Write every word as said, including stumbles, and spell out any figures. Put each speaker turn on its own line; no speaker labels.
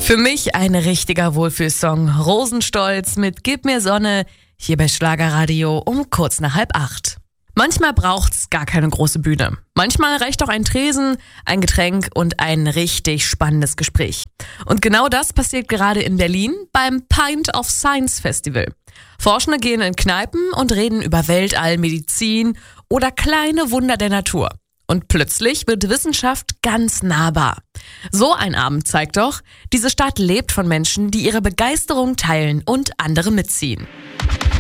Für mich ein richtiger Wohlfühlsong. Rosenstolz mit Gib mir Sonne, hier bei Schlagerradio um kurz nach halb acht. Manchmal braucht's gar keine große Bühne. Manchmal reicht auch ein Tresen, ein Getränk und ein richtig spannendes Gespräch. Und genau das passiert gerade in Berlin beim Pint of Science Festival. Forschende gehen in Kneipen und reden über Weltall, Medizin oder kleine Wunder der Natur. Und plötzlich wird Wissenschaft ganz nahbar. So ein Abend zeigt doch, diese Stadt lebt von Menschen, die ihre Begeisterung teilen und andere mitziehen.